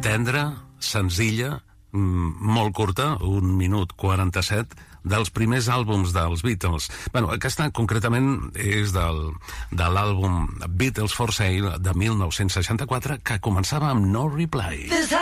tendra, senzilla, molt curta, 1 minut 47, dels primers àlbums dels Beatles. Bueno, aquesta concretament és de l'àlbum Beatles for Sale de 1964, que començava amb No Reply.